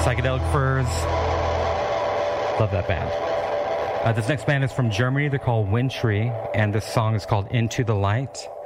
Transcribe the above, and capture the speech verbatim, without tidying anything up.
Psychedelic Furs. Love that band. Uh, this next band is from Germany. They're called Windtree, and this song is called Into the Light.